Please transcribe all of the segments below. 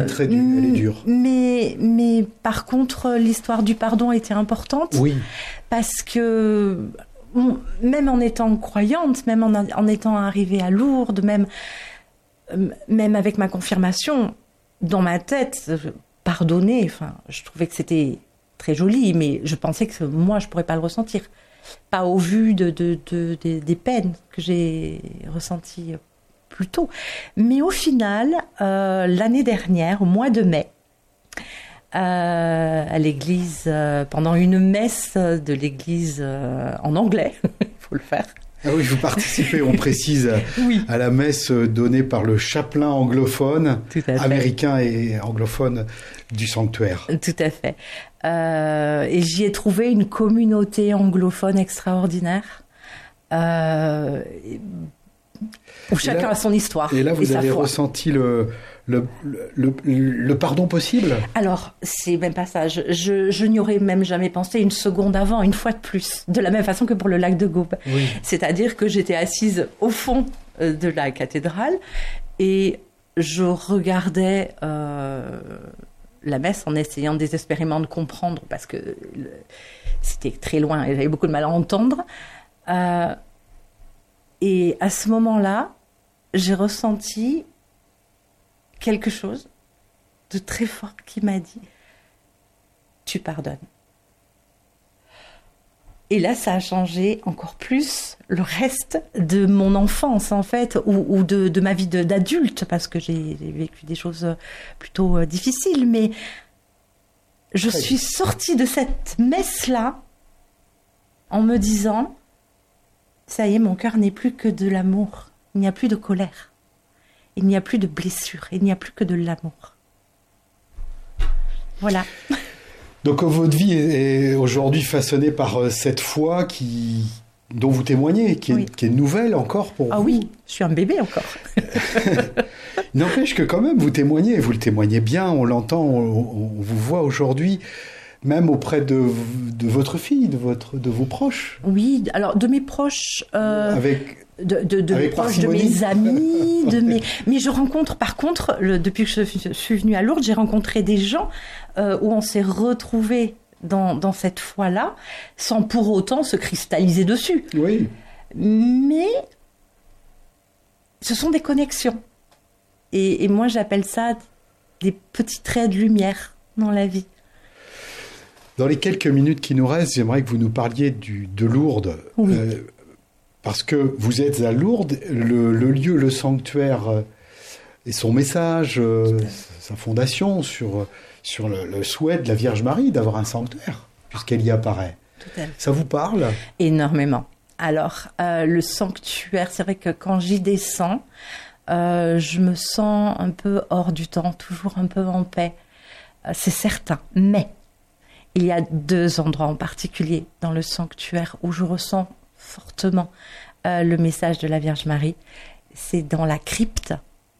elle est dure. Mais par contre, l'histoire du pardon était importante. Oui. Parce que même en étant croyante, même en étant arrivée à Lourdes, même avec ma confirmation, dans ma tête, pardonner, enfin, je trouvais que c'était très joli, mais je pensais que moi, je pourrais pas le ressentir. Pas au vu des peines que j'ai ressenties plus tôt. Mais au final, l'année dernière, au mois de mai, à l'église, pendant une messe de l'église en anglais, il faut le faire. Ah oui, vous participez, on précise, oui, à la messe donnée par le chapelain anglophone, américain et anglophone du sanctuaire. Tout à fait. Et j'y ai trouvé une communauté anglophone extraordinaire, où chacun a son histoire. Et là, vous avez ressenti le pardon possible ? Alors, c'est même pas ça. Je n'y aurais même jamais pensé une seconde avant, une fois de plus. De la même façon que pour le lac de Gaume. Oui. C'est-à-dire que j'étais assise au fond de la cathédrale et je regardais la messe en essayant désespérément de comprendre parce que c'était très loin et j'avais beaucoup de mal à entendre. Et à ce moment-là, j'ai ressenti quelque chose de très fort qui m'a dit « Tu pardonnes ». Et là, ça a changé encore plus le reste de mon enfance, en fait, ou de ma vie d'adulte, parce que j'ai vécu des choses plutôt difficiles. Mais je suis sortie de cette messe-là en me disant « Ça y est, mon cœur n'est plus que de l'amour. Il n'y a plus de colère. Il n'y a plus de blessure. Il n'y a plus que de l'amour. » Voilà. Donc votre vie est aujourd'hui façonnée par cette foi dont vous témoignez, qui est nouvelle encore pour vous. Ah oui, je suis un bébé encore. N'empêche que quand même, vous le témoignez bien, on l'entend, on vous voit aujourd'hui, même auprès de votre fille, de vos proches. Oui, alors de mes proches... Avec mes proches, de mes amis, mais je rencontre, par contre, depuis que je suis venue à Lourdes, j'ai rencontré des gens où on s'est retrouvés dans cette foi-là, sans pour autant se cristalliser dessus. Oui. Mais ce sont des connexions. Et moi, j'appelle ça des petits traits de lumière dans la vie. Dans les quelques minutes qui nous restent, j'aimerais que vous nous parliez de Lourdes. Oui. Parce que vous êtes à Lourdes, le lieu, le sanctuaire et son message, sa fondation sur le souhait de la Vierge Marie d'avoir un sanctuaire, puisqu'elle y apparaît. Tout à fait. Ça vous parle ? Énormément. Alors, le sanctuaire, c'est vrai que quand j'y descends, je me sens un peu hors du temps, toujours un peu en paix. C'est certain. Mais il y a 2 endroits en particulier dans le sanctuaire où je ressens fortement le message de la Vierge Marie. C'est dans la crypte,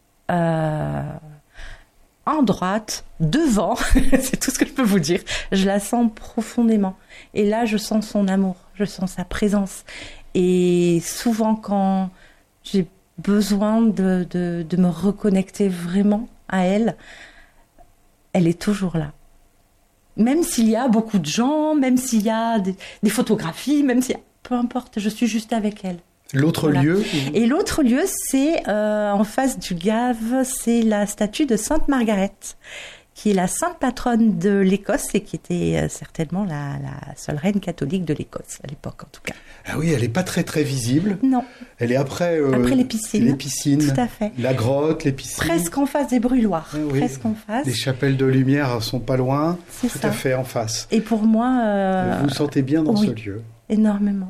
en droite, devant, c'est tout ce que je peux vous dire. Je la sens profondément. Et là, je sens son amour, je sens sa présence. Et souvent, quand j'ai besoin de me reconnecter vraiment à elle, elle est toujours là. Même s'il y a beaucoup de gens, même s'il y a des photographies, même s'il y a... Peu importe, je suis juste avec elle. L'autre lieu ? Et l'autre lieu, c'est en face du Gave, c'est la statue de Sainte Margaret, qui est la sainte patronne de l'Écosse et qui était certainement la seule reine catholique de l'Écosse, à l'époque en tout cas. Ah oui, elle n'est pas très très visible. Non. Elle est après les piscines. Les piscines. Tout à fait. La grotte, les piscines. Presque en face des brûloirs. Ah oui. Presque en face. Les chapelles de lumière sont pas loin. C'est tout ça. À fait en face. Et pour moi... vous vous sentez bien dans ce lieu ? Énormément.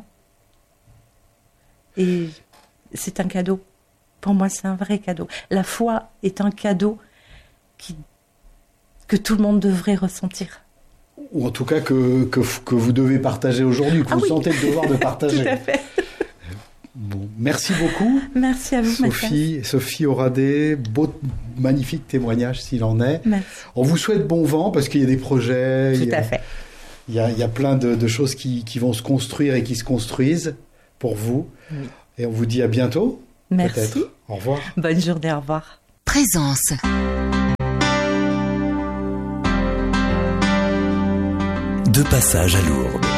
Et c'est un cadeau. Pour moi, c'est un vrai cadeau. La foi est un cadeau que tout le monde devrait ressentir. Ou en tout cas que vous devez partager aujourd'hui, que vous sentez le devoir de partager. Tout à fait. Bon, merci beaucoup. Merci à vous, Sophie Horadé, magnifique témoignage s'il en est. Merci. On vous souhaite bon vent parce qu'il y a des projets. Tout à fait. Il y a plein de choses qui vont se construire et qui se construisent pour vous. Oui. Et on vous dit à bientôt. Merci. Peut-être. Au revoir. Bonne journée, au revoir. Présence. de passage à Lourdes.